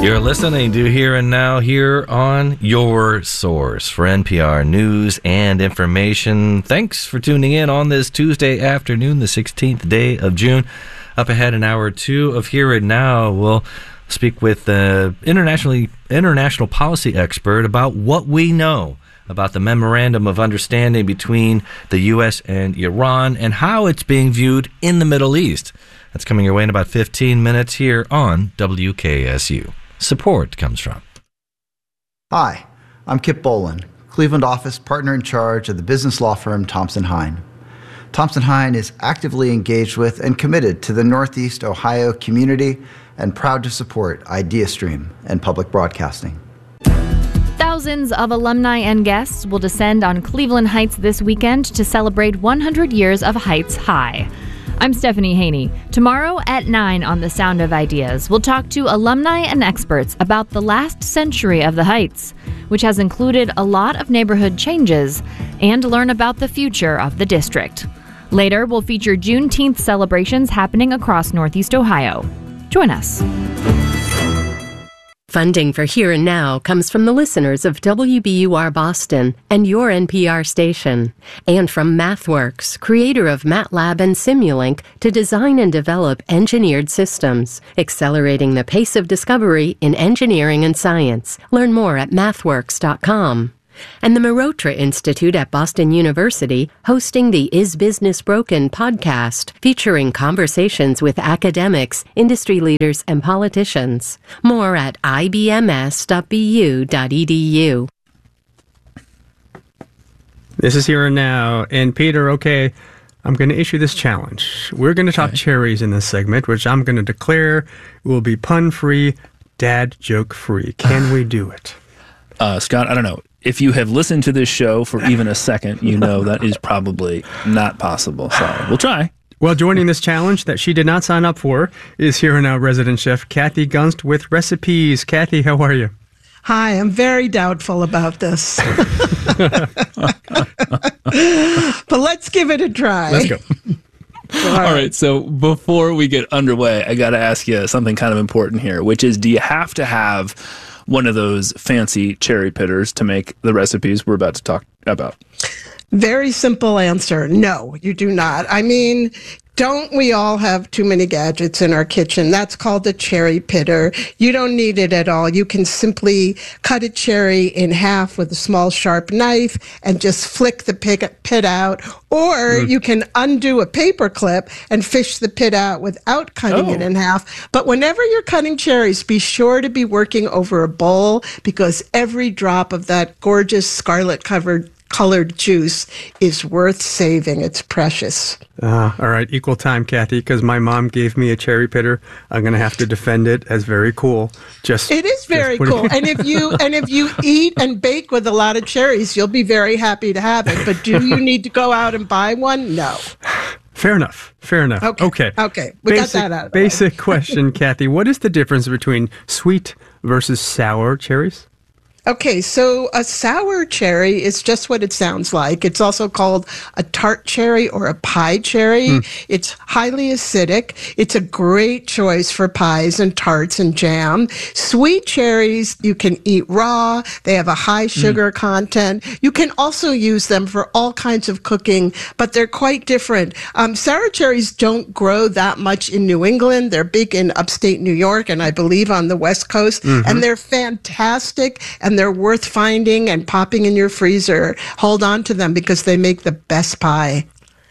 You're listening to Here and Now here on your source for NPR news and information. Thanks for tuning in on this Tuesday afternoon, the 16th day of June. Up ahead in hour 2 of Here and Now, we'll speak with the international policy expert about what we know about the Memorandum of Understanding between the U.S. and Iran and how it's being viewed in the Middle East. That's coming your way in about 15 minutes here on WKSU. Support comes from. Hi, I'm Kip Bolin, Cleveland office partner in charge of the business law firm Thompson Hine. Thompson Hine is actively engaged with and committed to the Northeast Ohio community and proud to support IdeaStream and public broadcasting. Thousands of alumni and guests will descend on Cleveland Heights this weekend to celebrate 100 years of Heights High. I'm Stephanie Haney. Tomorrow at 9 on The Sound of Ideas, we'll talk to alumni and experts about the last century of the Heights, which has included a lot of neighborhood changes, and learn about the future of the district. Later, we'll feature Juneteenth celebrations happening across Northeast Ohio. Join us. Funding for Here and Now comes from the listeners of WBUR Boston and your NPR station, and from MathWorks, creator of MATLAB and Simulink, to design and develop engineered systems, accelerating the pace of discovery in engineering and science. Learn more at mathworks.com. And the Mehrotra Institute at Boston University hosting the Is Business Broken podcast, featuring conversations with academics, industry leaders, and politicians. More at ibms.bu.edu. This is Here and Now. And Peter, okay, I'm going to issue this challenge. We're going to talk cherries in this segment, which I'm going to declare will be pun-free, dad joke-free. Can we do it? Scott, I don't know. If you have listened to this show for even a second, you know that is probably not possible. So we'll try. Well, joining this challenge that she did not sign up for is Here and Now resident chef Kathy Gunst with recipes. Kathy, how are you? Hi, I'm very doubtful about this. But let's give it a try. Let's go. All right, so before we get underway, I got to ask you something kind of important here, which is, do you have to have one of those fancy cherry pitters to make the recipes we're about to talk about? Very simple answer. No, you do not. I mean, don't we all have too many gadgets in our kitchen? That's called a cherry pitter. You don't need it at all. You can simply cut a cherry in half with a small sharp knife and just flick the pit out. Or you can undo a paper clip and fish the pit out without cutting it in half. But whenever you're cutting cherries, be sure to be working over a bowl, because every drop of that gorgeous scarlet-colored juice is worth saving. It's precious. All right, equal time, Kathy, because my mom gave me a cherry pitter. I'm going to have to defend it as very cool. It is very cool. And if you eat and bake with a lot of cherries, you'll be very happy to have it. But do you need to go out and buy one? No. Fair enough. Okay. We got that out of the way. Basic question, Kathy. What is the difference between sweet versus sour cherries? Okay, so a sour cherry is just what it sounds like. It's also called a tart cherry or a pie cherry. It's highly acidic. It's a great choice for pies and tarts and jam. Sweet cherries, you can eat raw. They have a high sugar content. You can also use them for all kinds of cooking, but they're quite different. Sour cherries don't grow that much in New England. They're big in upstate New York and I believe on the West Coast, and they're fantastic, and they're worth finding and popping in your freezer. Hold on to them because they make the best pie.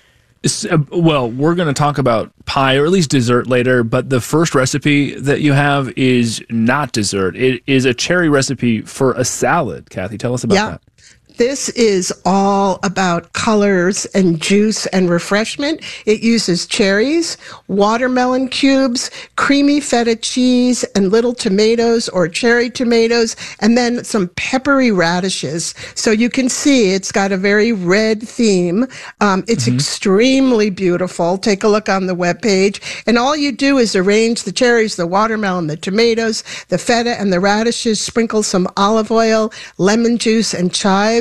Well, we're going to talk about pie, or at least dessert, later, but the first recipe that you have is not dessert. It is a cherry recipe for a salad. Kathy, tell us about that. This is all about colors and juice and refreshment. It uses cherries, watermelon cubes, creamy feta cheese, and little tomatoes or cherry tomatoes, and then some peppery radishes. So you can see it's got a very red theme. It's extremely beautiful. Take a look on the webpage. And all you do is arrange the cherries, the watermelon, the tomatoes, the feta, and the radishes, sprinkle some olive oil, lemon juice, and chives.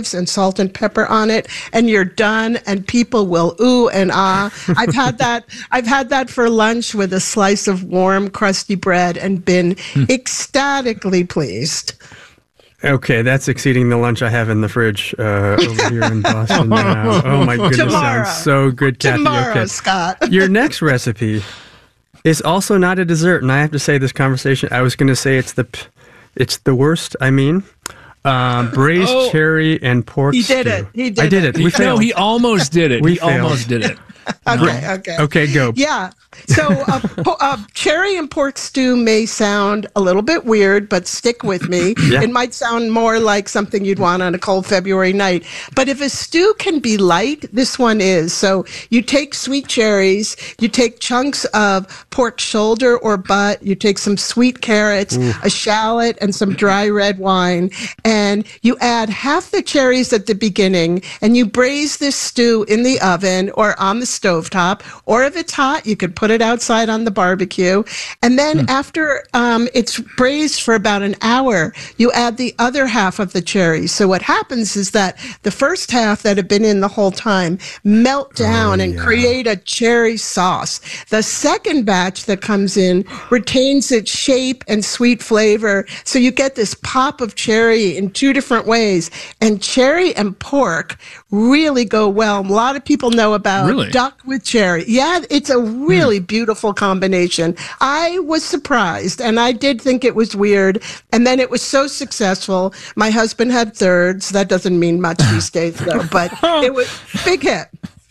chives and salt and pepper on it, and you're done, and people will ooh and ah. I've had that for lunch with a slice of warm, crusty bread and been ecstatically pleased. Okay, that's exceeding the lunch I have in the fridge over here in Boston now. Oh my goodness, Tomorrow. sounds so good, Kathy. Tomorrow, Okay. Scott. Your next recipe is also not a dessert, and I have to say this conversation, I was going to say it's the worst. I mean, braised cherry and pork He stew. did it. He did I did it. it. We failed. No, he almost did it. We He failed. almost did it. Okay. Okay, go. Yeah. So cherry and pork stew may sound a little bit weird, but stick with me. Yeah. It might sound more like something you'd want on a cold February night. But if a stew can be light, this one is. So you take sweet cherries, you take chunks of pork shoulder or butt, you take some sweet carrots, a shallot, and some dry red wine, and you add half the cherries at the beginning, and you braise this stew in the oven or on the stovetop, or if it's hot, you could put it outside on the barbecue. And then after it's braised for about an hour, you add the other half of the cherries. So what happens is that the first half that had been in the whole time melt down and create a cherry sauce. The second batch that comes in retains its shape and sweet flavor. So you get this pop of cherry in two different ways. And cherry and pork really go well. A lot of people know about duck with cherry. Yeah, it's a really beautiful combination. I was surprised, and I did think it was weird. And then it was so successful. My husband had thirds. That doesn't mean much these days, though, but it was big hit.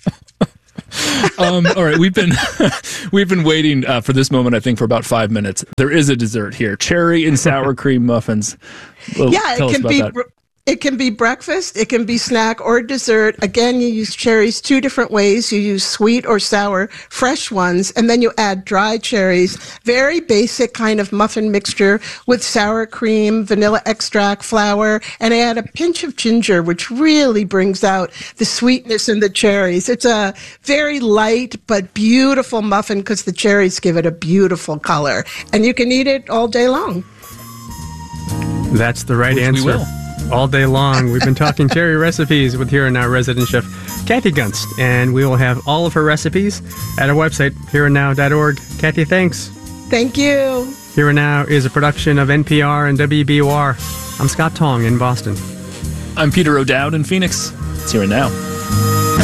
All right, we've been waiting for this moment, I think, for about 5 minutes. There is a dessert here: cherry and sour cream muffins. Well, Yeah, tell us about that. It can be breakfast, it can be snack or dessert. Again, you use cherries two different ways. You use sweet or sour, fresh ones, and then you add dry cherries. Very basic kind of muffin mixture with sour cream, vanilla extract, flour, and I add a pinch of ginger, which really brings out the sweetness in the cherries. It's a very light but beautiful muffin because the cherries give it a beautiful color, and you can eat it all day long. That's the right Which we answer. will. All day long. We've been talking cherry recipes with Here and Now resident chef Kathy Gunst, and we will have all of her recipes at our website, hereandnow.org. Kathy, thanks. Thank you. Here and Now is a production of NPR and WBUR. I'm Scott Tong in Boston. I'm Peter O'Dowd in Phoenix. It's Here and Now.